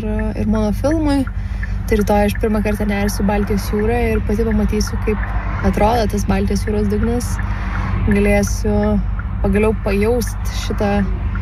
ir mano filmui. Tai rytoj aš pirmą kartą nersiu Baltijos jūrą ir pati pamatysiu, kaip atrodo tas Baltijos jūros dugnas. Galėsiu pagaliau pajausti šitą